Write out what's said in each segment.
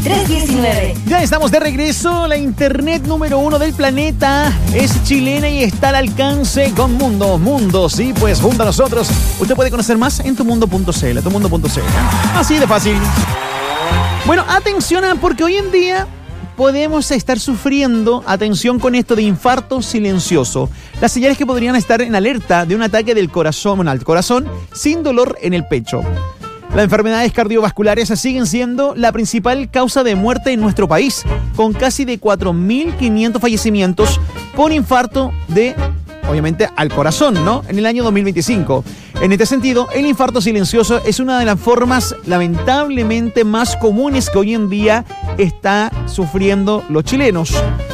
2319. Ya estamos de regreso. La internet número 1 del planeta es chilena y está al alcance con Mundo. Mundo, sí, pues junto a nosotros. Usted puede conocer más en tumundo.cl, tumundo.cl. Así de fácil. Bueno, atención, porque hoy en día podemos estar sufriendo, atención con esto de infarto silencioso. Las señales que podrían estar en alerta de un ataque del corazón al corazón sin dolor en el pecho. Las enfermedades cardiovasculares siguen siendo la principal causa de muerte en nuestro país, con casi de 4.500 fallecimientos por infarto de, obviamente, al corazón, ¿no? En el año 2025. En este sentido, el infarto silencioso es una de las formas lamentablemente más comunes que hoy en día está sufriendo los chilenos.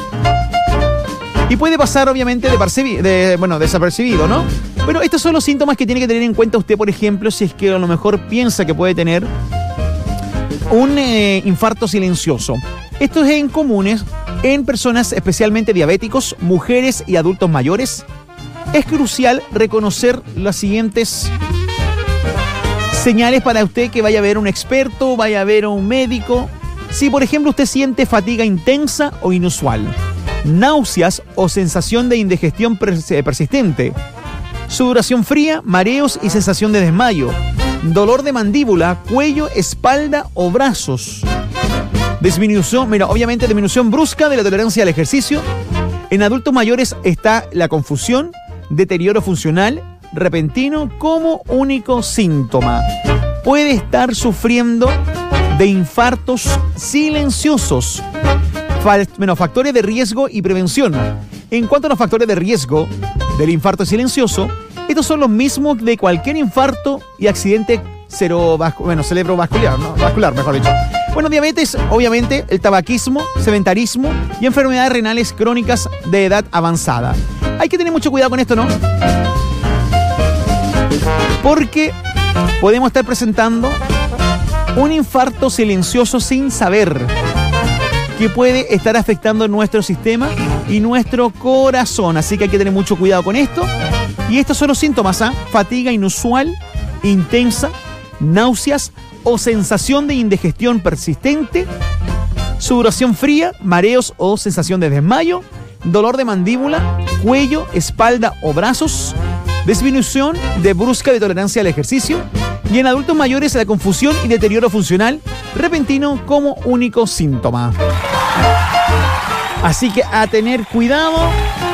Y puede pasar, obviamente, desapercibido, ¿no? Pero estos son los síntomas que tiene que tener en cuenta usted, por ejemplo, si es que a lo mejor piensa que puede tener un infarto silencioso. Estos es comunes en personas especialmente diabéticos, mujeres y adultos mayores. Es crucial reconocer las siguientes señales para usted que vaya a ver a un experto, vaya a ver a un médico. Si, por ejemplo, usted siente fatiga intensa o inusual, náuseas o sensación de indigestión persistente, sudoración fría, mareos y sensación de desmayo, dolor de mandíbula, cuello, espalda o brazos, disminución brusca de la tolerancia al ejercicio. En adultos mayores está la confusión, deterioro funcional repentino como único síntoma. Puede estar sufriendo de infartos silenciosos. Factores de riesgo y prevención. En cuanto a los factores de riesgo del infarto silencioso, estos son los mismos de cualquier infarto y accidente cerebrovascular, ¿no? Vascular, mejor dicho. Bueno, diabetes, obviamente, el tabaquismo, sedentarismo y enfermedades renales crónicas de edad avanzada. Hay que tener mucho cuidado con esto, ¿no? Porque podemos estar presentando un infarto silencioso sin saber, que puede estar afectando nuestro sistema y nuestro corazón. Así que hay que tener mucho cuidado con esto. Y estos son los síntomas, fatiga inusual, intensa, náuseas o sensación de indigestión persistente, sudoración fría, mareos o sensación de desmayo, dolor de mandíbula, cuello, espalda o brazos, disminución de brusca de tolerancia al ejercicio, y en adultos mayores la confusión y deterioro funcional repentino como único síntoma. Así que a tener cuidado.